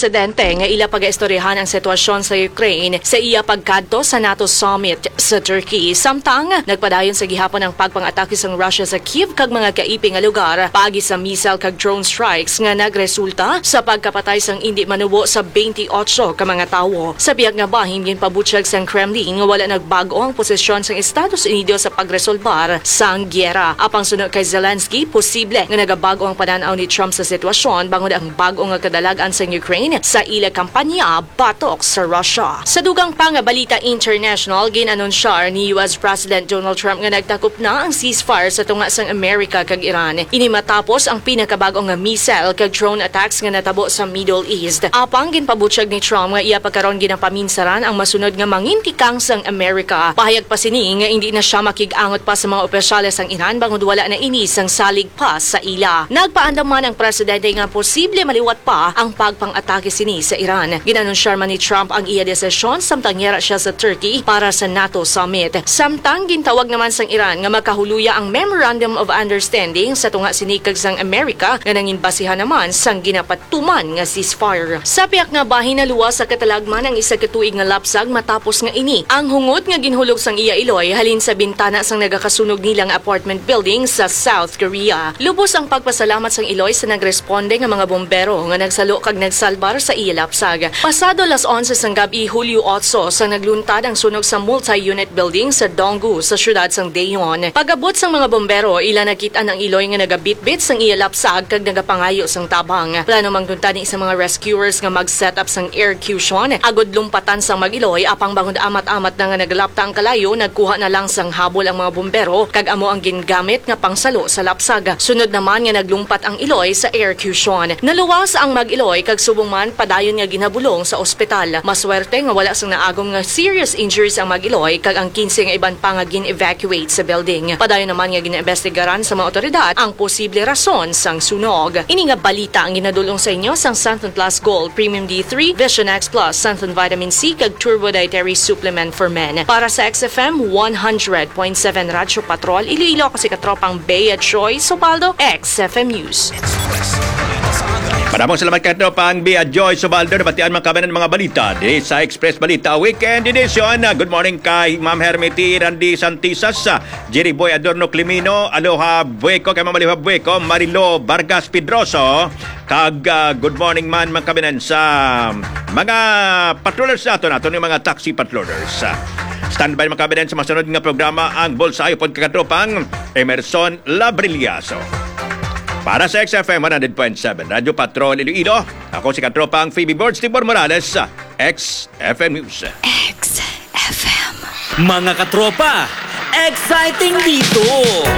presidente nga ila pag-istoryahan ang sitwasyon sa Ukraine sa iya pagkadto sa NATO summit sa Turkey. Samtang nagpadayon sa gihapon ang pagpang-atake sa Russia sa Kiev kag mga kaiping nga lugar paagi sa missile kag drone strikes nga nagresulta sa pagkapatay sang indi manubo sa 28 ka mga tawo. Sa biyag nga bahin ginpabutyag sang Kremlin nga wala nagbago ang posisyon sang Estados Unidos sa pagresolbar sang gyera. Apang sunod kay Zelensky, posible nga nagabago ang pananaw ni Trump sa sitwasyon bangod ang bago nga kadalagan sa Ukraine sa ila kampanya batok sa Russia. Sa dugang pang balita international, ginanonsyar ni US President Donald Trump nga nagtakop na ang ceasefire sa tunga sang Amerika kag Iran. Ini matapos ang pinakabagong nga missile kag drone attacks nga natabo sa Middle East. Apang ginpabutyag ni Trump nga iya pagkaron ginapaminsaran ang masunod nga mangintikang sang Amerika. Pahayag pa sini nga hindi na siya makig-angot pa sa mga opisyales sang Iran bangod wala na ini sang salig pa sa ila. Nagpaandam man ang presidente nga posible maliwat pa ang pagpang-atake sini sa Iran. Ginanonsyar man ni Trump ang iya desisyon samtang yara siya sa Turkey para sa NATO summit. Samtang gintawag naman sang Iran nga makahuluya ang Memorandum of Understanding sa tunga sinikag sang Amerika nga nanginbasihan naman sang ginapatuman nga ceasefire. Sa piyak nga bahin na luwas sa katalagman ang isa ka tuig nga lapsag matapos nga ini. Ang hungod nga ginhulog sang iya iloy halin sa bintana sang nagakasunog nilang apartment building sa South Korea. Lubos ang pagpasalamat sang iloy sa nagresponde nga mga bombero nga nagsalo kag nagsalbar sa iya lapsag. Pasado las 11 sang gabi Hulyo 8 sang nagluntad ang sunog sa multi-unit building sa Donggu sa syudad sang Daejeon. Pag-abot sang mga bombero, ila nakita ang iloy nga nagabitbit sang iya lapsag kag nagapangayo sang tabang. Plano manggunta ni sa mga rescuers nga mag-set up sang air cushion agod lumpatan sang mag-iloy apang bangod amat-amat na nga naglapta ang kalayo nagkuha na lang sang habol ang mga bombero kag amo ang gingamit nga pangsalo sa lapsag. Sunod naman nga naglumpat ang iloy sa air cushion. Naluwas ang mag-iloy kag subong man padayon nga ginabulong sa ospital. Maswerte nga wala sang naagom nga serious injuries ang mag-iloy kag ang 15 nga iban pa nga gin-evacuate sa building. Padayon naman nga gina-investigaran sa mga otoridad ang posible rason sang sunog. Ini nga balita ang ginadulong sa inyo sang Santon Plus Gold Premium D3, Vision X Plus, Santon Vitamin C kag Turbo Dietary Supplement for Men. Para sa XFM 100.7 Radyo Patrol, Iloilo kasi katropang Bea Joy Sobaldo, XFM News. Maraming salamat kayo pang Bea Joy Sobaldo na batian mga kabanan mga balita di sa Express Balita Weekend Edition. Good morning kay Ma'am Hermity Randy Santisas, Jerry Boy Adorno Climino, Aloha Bueco kay Ma'am Aloha Bueco, Marilo Vargas Pedroso, kag good morning man mga kabanan sa mga patrollers nato yung mga taxi patrollers. Standby mga kabanan sa masunod nga programa ang Bolsayo Pagkakatropang Emerson Labriliaso. Para sa XFM 100.7 Radyo Patrol Iloilo, ako si katropang Phoebe Bords Tibor Morales sa XFM News. XFM. Mga katropa, exciting dito!